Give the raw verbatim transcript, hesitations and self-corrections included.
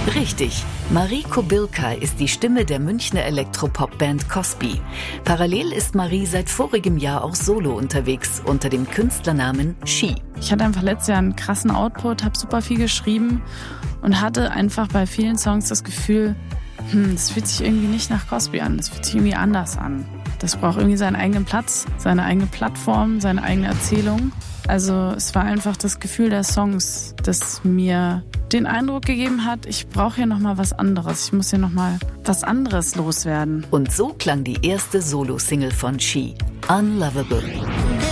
Richtig, Marie Kobilka ist die Stimme der Münchner Elektropop-Band Cosby. Parallel ist Marie seit vorigem Jahr auch solo unterwegs, unter dem Künstlernamen She. Ich hatte einfach letztes Jahr einen krassen Output, habe super viel geschrieben und hatte einfach bei vielen Songs das Gefühl, hm, das fühlt sich irgendwie nicht nach Cosby an, das fühlt sich irgendwie anders an. Das braucht irgendwie seinen eigenen Platz, seine eigene Plattform, seine eigene Erzählung. Also es war einfach das Gefühl der Songs, das mir den Eindruck gegeben hat, ich brauche hier nochmal was anderes. Ich muss hier nochmal was anderes loswerden. Und so klang die erste Solo-Single von She, Unlovable.